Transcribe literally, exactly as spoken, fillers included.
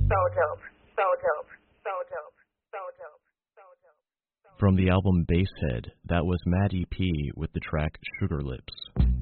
So dope. So dope. So dope. So dope. So dope. From the album Basshead, that was Maddie P with the track Sugar Lips.